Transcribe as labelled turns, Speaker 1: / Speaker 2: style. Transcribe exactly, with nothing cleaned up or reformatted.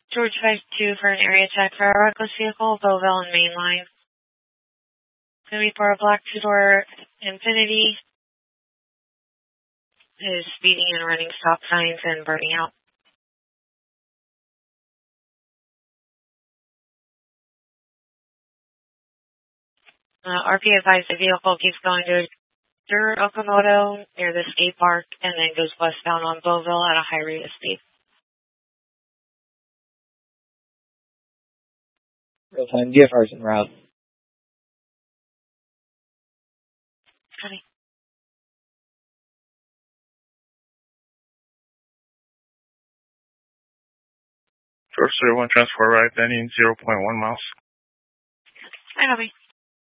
Speaker 1: George five two for an area check for a reckless vehicle, Bowville and Mainline. Going to be for a black two-door Infiniti. It is speeding and running stop signs and burning out. Uh, R P advised the vehicle keeps going to Dur Okamoto near the skate park and then goes westbound on Bowville at a high rate of speed.
Speaker 2: Real-time D F Rs en route.
Speaker 1: Honey.
Speaker 3: George zero one, transport right, ending zero point one miles.
Speaker 1: Hi, Nobby.